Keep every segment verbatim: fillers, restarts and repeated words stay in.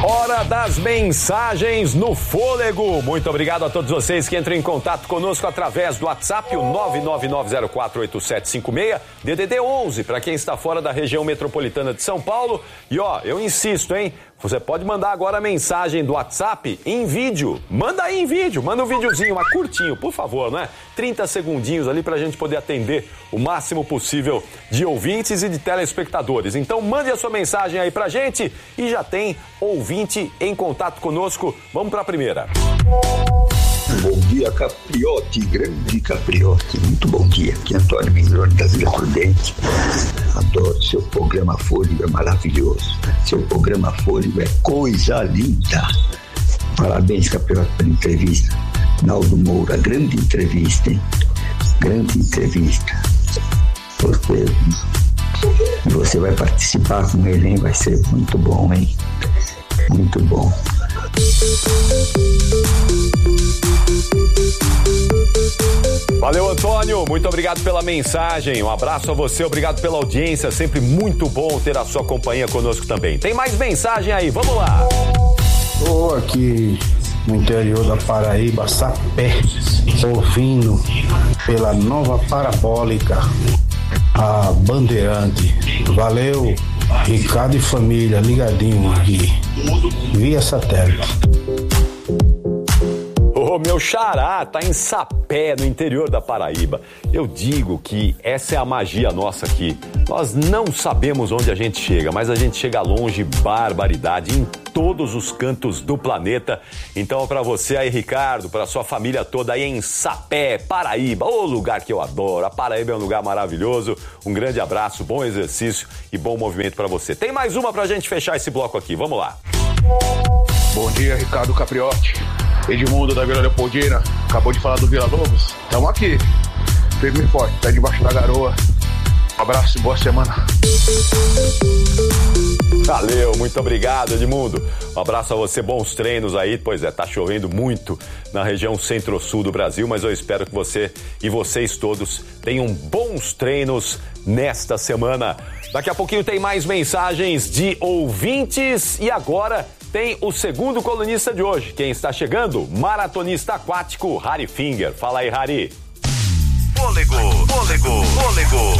Hora das mensagens no Fôlego. Muito obrigado a todos vocês que entram em contato conosco através do WhatsApp, o nove nove nove zero quatro oito sete cinco seis, D D D onze, para quem está fora da região metropolitana de São Paulo. E ó, eu insisto, hein? Você pode mandar agora a mensagem do WhatsApp em vídeo. Manda aí em vídeo, manda um videozinho, uma curtinho, por favor, né? trinta segundinhos ali pra gente poder atender o máximo possível de ouvintes e de telespectadores. Então mande a sua mensagem aí pra gente e já tem ouvinte em contato conosco. Vamos pra primeira. Bom dia, Capriotti, grande Capriotti, muito bom dia. Aqui é Antônio Migrone da Vila Prudente. Adoro seu programa Fôlego, é maravilhoso. Seu programa Fôlego é coisa linda. Parabéns, Capriotti, pela entrevista. Naldo Moura, grande entrevista, hein? Grande entrevista. Você, você vai participar com ele, hein? Vai ser muito bom, hein? Muito bom. Valeu, Antônio, muito obrigado pela mensagem, um abraço a você, obrigado pela audiência, sempre muito bom ter a sua companhia conosco também. Tem mais mensagem aí, vamos lá. Estou aqui no interior da Paraíba, Sapé, ouvindo pela nova parabólica a Bandeirante. Valeu, Ricardo e família, ligadinho aqui, via satélite. Ô, meu xará, tá em Sapé, no interior da Paraíba. Eu digo que essa é a magia nossa aqui. Nós não sabemos onde a gente chega, mas a gente chega longe, barbaridade, em todos os cantos do planeta. Então, pra você aí, Ricardo, pra sua família toda aí em Sapé, Paraíba, o lugar que eu adoro. A Paraíba é um lugar maravilhoso. Um grande abraço, bom exercício e bom movimento pra você. Tem mais uma pra gente fechar esse bloco aqui, vamos lá. Bom dia, Ricardo Capriotti. Edmundo da Vila Leopoldina, acabou de falar do Vila Lobos. Estamos aqui, firme e forte, tá debaixo da garoa. Um abraço e boa semana. Valeu, muito obrigado, Edmundo. Um abraço a você, bons treinos aí. Pois é, tá chovendo muito na região centro-sul do Brasil, mas eu espero que você e vocês todos tenham bons treinos nesta semana. Daqui a pouquinho tem mais mensagens de ouvintes e agora tem o segundo colunista de hoje. Quem está chegando? Maratonista aquático, Harry Finger. Fala aí, Harry. Fôlego, fôlego, fôlego.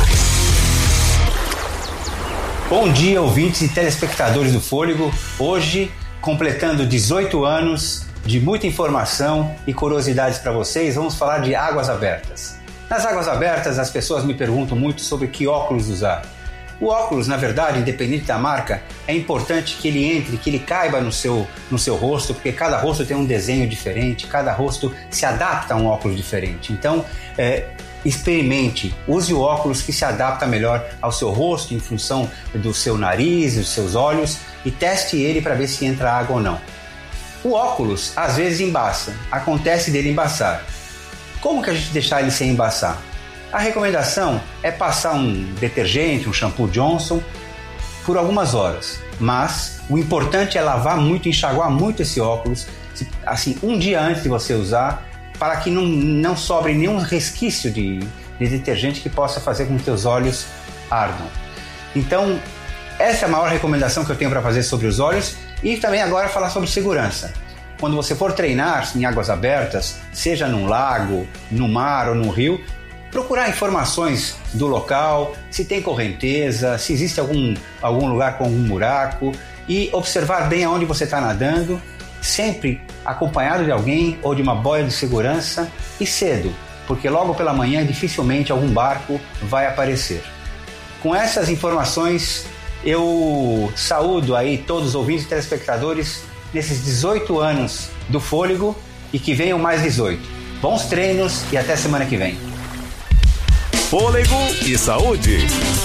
Bom dia, ouvintes e telespectadores do Fôlego. Hoje, completando dezoito anos de muita informação e curiosidades para vocês, vamos falar de águas abertas. Nas águas abertas, as pessoas me perguntam muito sobre que óculos usar. O óculos, na verdade, independente da marca, é importante que ele entre, que ele caiba no seu, no seu rosto, porque cada rosto tem um desenho diferente, cada rosto se adapta a um óculos diferente. Então, é, experimente, use o óculos que se adapta melhor ao seu rosto, em função do seu nariz, dos seus olhos, e teste ele para ver se entra água ou não. O óculos, às vezes, embaça. Acontece dele embaçar. Como que a gente deixar ele sem embaçar? A recomendação é passar um detergente, um shampoo Johnson, por algumas horas. Mas o importante é lavar muito, enxaguar muito esse óculos, assim, um dia antes de você usar, para que não, não sobre nenhum resquício de, de detergente que possa fazer com que os olhos ardam. Então, essa é a maior recomendação que eu tenho para fazer sobre os olhos e também agora falar sobre segurança. Quando você for treinar em águas abertas, seja num lago, no mar ou no rio, procurar informações do local, se tem correnteza, se existe algum, algum lugar com algum buraco e observar bem aonde você está nadando, sempre acompanhado de alguém ou de uma boia de segurança e cedo, porque logo pela manhã dificilmente algum barco vai aparecer. Com essas informações, eu saúdo aí todos os ouvintes e telespectadores nesses dezoito anos do Fôlego e que venham mais dezoito. Bons treinos e até semana que vem. Fôlego e saúde.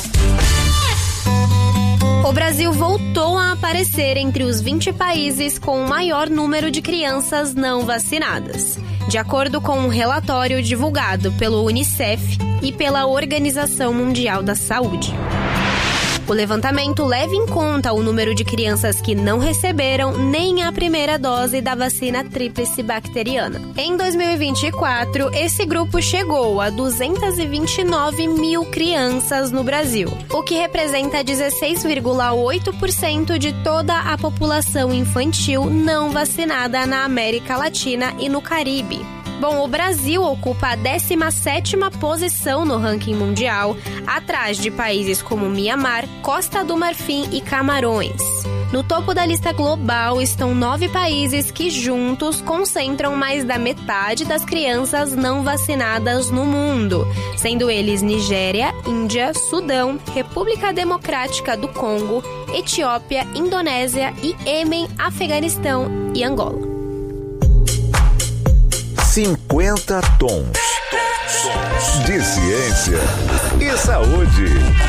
O Brasil voltou a aparecer entre os vinte países com o maior número de crianças não vacinadas, de acordo com um relatório divulgado pelo Unicef e pela Organização Mundial da Saúde. O levantamento leva em conta o número de crianças que não receberam nem a primeira dose da vacina tríplice bacteriana. Em dois mil e vinte e quatro, esse grupo chegou a duzentos e vinte e nove mil crianças no Brasil, o que representa dezesseis vírgula oito por cento de toda a população infantil não vacinada na América Latina e no Caribe. Bom, o Brasil ocupa a décima sétima posição no ranking mundial, atrás de países como Mianmar, Costa do Marfim e Camarões. No topo da lista global estão nove países que juntos concentram mais da metade das crianças não vacinadas no mundo, sendo eles Nigéria, Índia, Sudão, República Democrática do Congo, Etiópia, Indonésia, Iêmen, Afeganistão e Angola. cinquenta tons de ciência e saúde.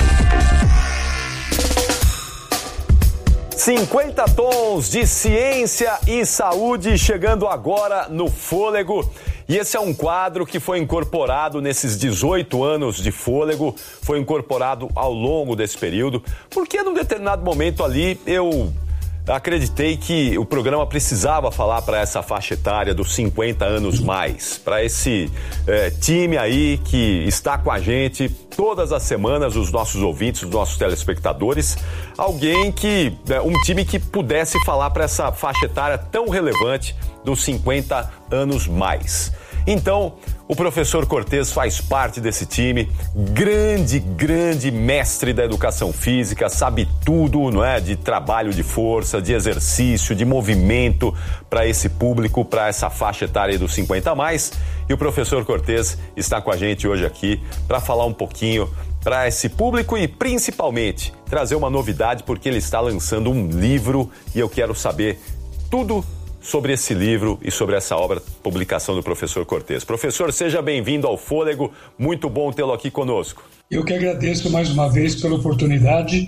cinquenta tons de ciência e saúde chegando agora no Fôlego. E esse é um quadro que foi incorporado nesses dezoito anos de Fôlego, foi incorporado ao longo desse período, porque num determinado momento ali eu acreditei que o programa precisava falar para essa faixa etária dos cinquenta anos mais, para esse é, time aí que está com a gente todas as semanas, os nossos ouvintes, os nossos telespectadores, alguém que, é, um time que pudesse falar para essa faixa etária tão relevante dos cinquenta anos mais. Então, o professor Cortez faz parte desse time, grande, grande mestre da educação física, sabe tudo, não é? De trabalho de força, de exercício, de movimento para esse público, para essa faixa etária dos cinquenta a mais. E o professor Cortez está com a gente hoje aqui para falar um pouquinho para esse público e principalmente trazer uma novidade, porque ele está lançando um livro e eu quero saber tudo sobre esse livro e sobre essa obra, publicação do professor Cortez. Professor, seja bem-vindo ao Fôlego, muito bom tê-lo aqui conosco. Eu que agradeço mais uma vez pela oportunidade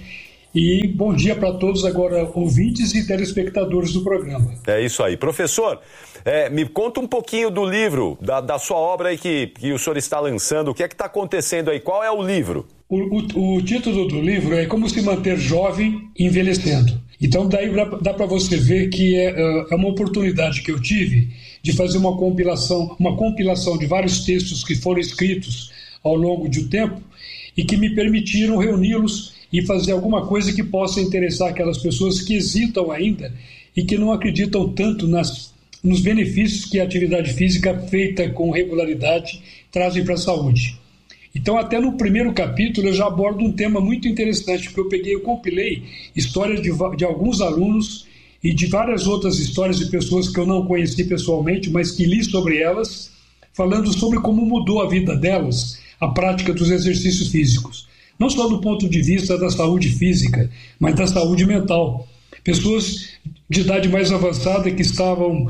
e bom dia para todos agora ouvintes e telespectadores do programa. É isso aí. Professor, é, me conta um pouquinho do livro, da, da sua obra aí que, que o senhor está lançando, o que é que está acontecendo aí, qual é o livro? O, o, o título do livro é Como se manter jovem envelhecendo. Então daí dá para você ver que é, é uma oportunidade que eu tive de fazer uma compilação, uma compilação de vários textos que foram escritos ao longo de um tempo e que me permitiram reuni-los e fazer alguma coisa que possa interessar aquelas pessoas que hesitam ainda e que não acreditam tanto nas, nos benefícios que a atividade física feita com regularidade trazem para a saúde. Então, até no primeiro capítulo, eu já abordo um tema muito interessante, porque eu peguei, eu compilei histórias de, de alguns alunos e de várias outras histórias de pessoas que eu não conheci pessoalmente, mas que li sobre elas, falando sobre como mudou a vida delas, a prática dos exercícios físicos. Não só do ponto de vista da saúde física, mas da saúde mental. Pessoas de idade mais avançada que estavam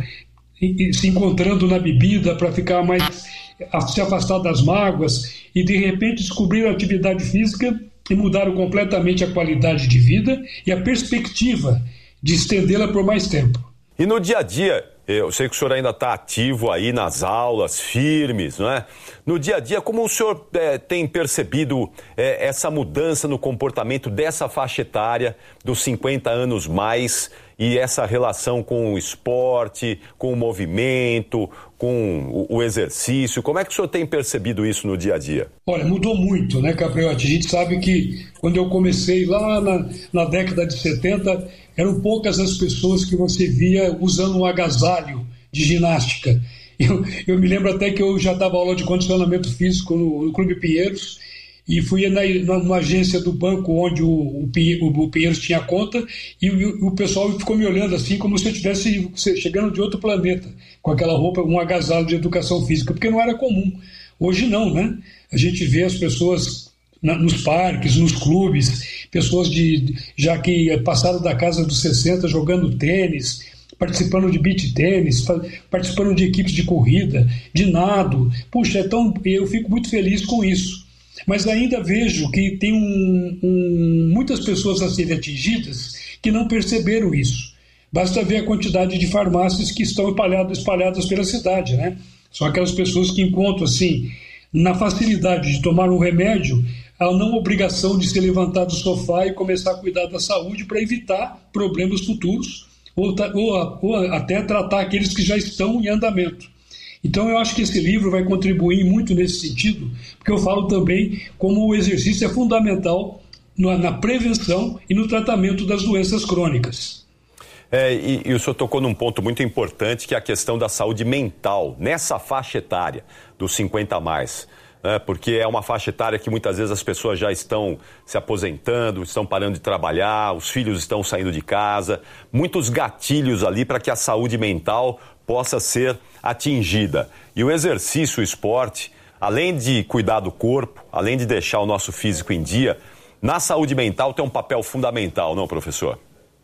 se encontrando na bebida para ficar mais, se afastar das mágoas e de repente descobriram a atividade física e mudaram completamente a qualidade de vida e a perspectiva de estendê-la por mais tempo. E no dia a dia, eu sei que o senhor ainda está ativo aí nas aulas, firmes, não é? No dia a dia, como o senhor é, tem percebido é, essa mudança no comportamento dessa faixa etária dos cinquenta anos mais e essa relação com o esporte, com o movimento, com o, o exercício? Como é que o senhor tem percebido isso no dia a dia? Olha, mudou muito, né, Capriotti? A gente sabe que quando eu comecei lá na, na década de setenta, eram poucas as pessoas que você via usando um agasalho de ginástica. Eu, eu me lembro até que eu já dava aula de condicionamento físico no, no Clube Pinheiros e fui na, na, numa agência do banco onde o, o, o Pinheiros tinha conta e o, o pessoal ficou me olhando assim como se eu estivesse chegando de outro planeta, com aquela roupa, um agasalho de educação física, porque não era comum. Hoje não, né? A gente vê as pessoas na, nos parques, nos clubes, pessoas de, já que passaram da casa dos sessenta jogando tênis, participando de beach tênis, participando de equipes de corrida, de nado. Puxa, então eu fico muito feliz com isso. Mas ainda vejo que tem um, um, muitas pessoas a serem atingidas que não perceberam isso. Basta ver a quantidade de farmácias que estão espalhadas, espalhadas pela cidade, né? São aquelas pessoas que encontram, assim, na facilidade de tomar um remédio, a não obrigação de se levantar do sofá e começar a cuidar da saúde para evitar problemas futuros ou, ou, ou até tratar aqueles que já estão em andamento. Então eu acho que esse livro vai contribuir muito nesse sentido, porque eu falo também como o exercício é fundamental na prevenção e no tratamento das doenças crônicas. É, e, e o senhor tocou num ponto muito importante, que é a questão da saúde mental, nessa faixa etária dos cinquenta a mais. Né? Porque é uma faixa etária que muitas vezes as pessoas já estão se aposentando, estão parando de trabalhar, os filhos estão saindo de casa, muitos gatilhos ali para que a saúde mental possa ser atingida. E o exercício, o esporte, além de cuidar do corpo, além de deixar o nosso físico em dia, na saúde mental tem um papel fundamental, não, professor?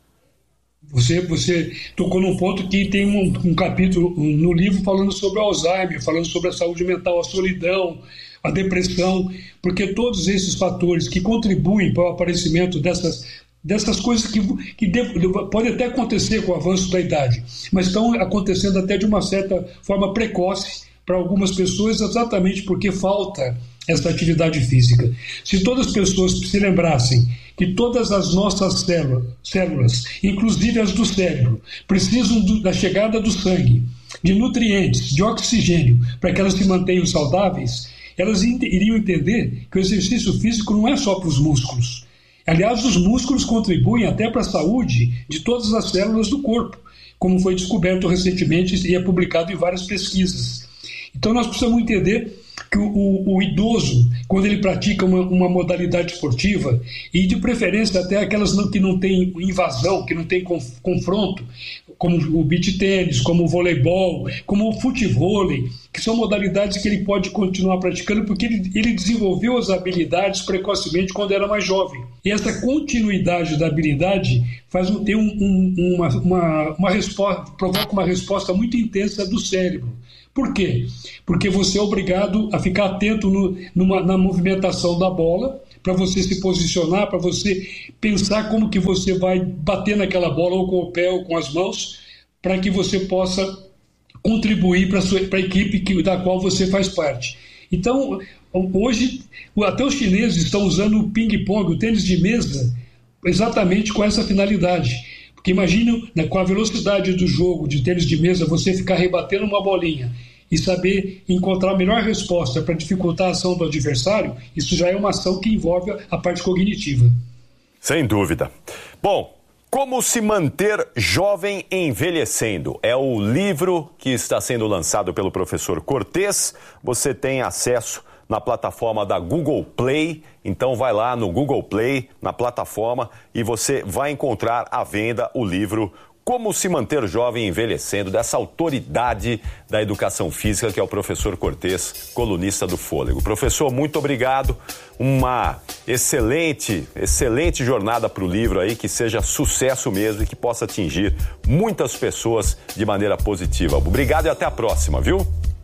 Você, você tocou num ponto que tem um, um capítulo no livro falando sobre o Alzheimer, falando sobre a saúde mental, a solidão, a depressão, porque todos esses fatores que contribuem para o aparecimento dessas, dessas coisas que, que deve, pode até acontecer com o avanço da idade, mas estão acontecendo até de uma certa forma precoce para algumas pessoas, exatamente porque falta essa atividade física. Se todas as pessoas se lembrassem que todas as nossas células, células inclusive as do cérebro, precisam do, da chegada do sangue, de nutrientes, de oxigênio, para que elas se mantenham saudáveis, elas iriam entender que o exercício físico não é só para os músculos. Aliás, os músculos contribuem até para a saúde de todas as células do corpo, como foi descoberto recentemente e é publicado em várias pesquisas. Então nós precisamos entender que o, o, o idoso, quando ele pratica uma, uma modalidade esportiva, e de preferência até aquelas não, que não tem invasão, que não tem conf, confronto, como o beach tênis, como o voleibol, como o futevôlei, que são modalidades que ele pode continuar praticando porque ele, ele desenvolveu as habilidades precocemente quando era mais jovem. E essa continuidade da habilidade faz ter um, um, uma, uma, uma resposta, provoca uma resposta muito intensa do cérebro. Por quê? Porque você é obrigado a ficar atento no, numa, na movimentação da bola, para você se posicionar, para você pensar como que você vai bater naquela bola, ou com o pé ou com as mãos, para que você possa contribuir para a equipe que, da qual você faz parte. Então, hoje, até os chineses estão usando o ping-pong, o tênis de mesa, exatamente com essa finalidade. Porque imagina, né, com a velocidade do jogo de tênis de mesa, você ficar rebatendo uma bolinha e saber encontrar a melhor resposta para dificultar a ação do adversário, isso já é uma ação que envolve a parte cognitiva. Sem dúvida. Bom, Como se manter jovem envelhecendo? É o livro que está sendo lançado pelo professor Cortez. Você tem acesso na plataforma da Google Play. Então vai lá no Google Play, na plataforma, e você vai encontrar à venda o livro Como se manter jovem envelhecendo, dessa autoridade da educação física que é o professor Cortez, colunista do Fôlego. Professor, muito obrigado. Uma excelente, excelente jornada para o livro aí, que seja sucesso mesmo e que possa atingir muitas pessoas de maneira positiva. Obrigado e até a próxima, viu?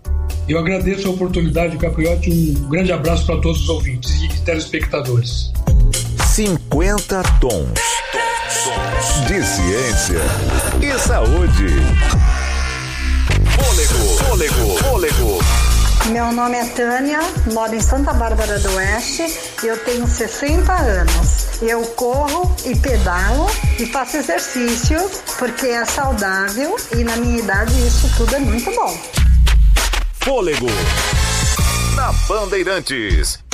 Eu agradeço a oportunidade, Capriotti. Um grande abraço para todos os ouvintes e telespectadores. cinquenta tons de ciência e saúde. Fôlego, fôlego, fôlego. Meu nome é Tânia, moro em Santa Bárbara do Oeste e eu tenho sessenta anos. Eu corro e pedalo e faço exercício porque é saudável e na minha idade isso tudo é muito bom. Fôlego na Bandeirantes.